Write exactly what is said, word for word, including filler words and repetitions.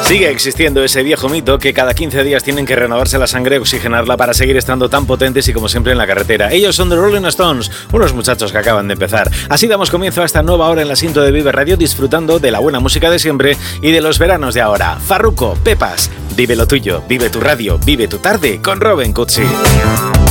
Sigue existiendo ese viejo mito que cada quince días tienen que renovarse la sangre y oxigenarla para seguir estando tan potentes y como siempre en la carretera. Ellos son The Rolling Stones, unos muchachos que acaban de empezar. Así damos comienzo a esta nueva hora en la cinta de Vive Radio, disfrutando de la buena música de siempre y de los veranos de ahora. Farruko, Pepas, vive lo tuyo, vive tu radio, vive tu tarde con Robin Cutsi.